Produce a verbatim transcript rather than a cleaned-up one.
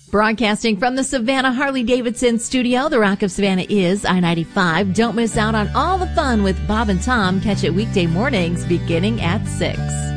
Broadcasting from the Savannah Harley-Davidson studio, the Rock of Savannah is I ninety-five. Don't miss out on all the fun with Bob and Tom. Catch it weekday mornings beginning at six.